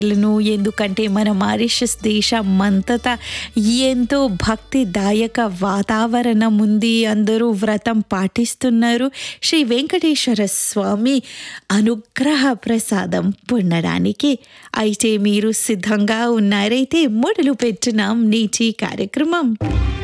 ఎందుకంటే మన మారిషస్ దేశమంతటా ఎంతో భక్తిదాయక వాతావరణం ఉంది. అందరూ వ్రతం పాటిస్తున్నారు. శ్రీ వెంకటేశ్వర స్వామి అనుగ్రహ ప్రసాదం పొందడానికి. అయితే మీరు సిద్ధంగా ఉన్నారైతే మొదలు పెట్టినాం నేటి కార్యక్రమం.